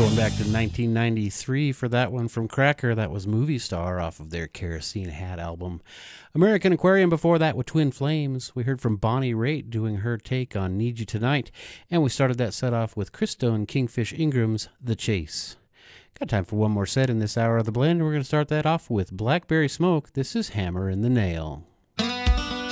Back to 1993 for that one from Cracker. That was Movie Star off of their Kerosene Hat album. American Aquarium before that with Twin Flames. We heard from Bonnie Raitt doing her take on Need You Tonight. And we started that set off with Christo and Kingfish Ingram's The Chase. Got time for one more set in this hour of the blend. We're going to start that off with Blackberry Smoke. This is Hammer in the Nail.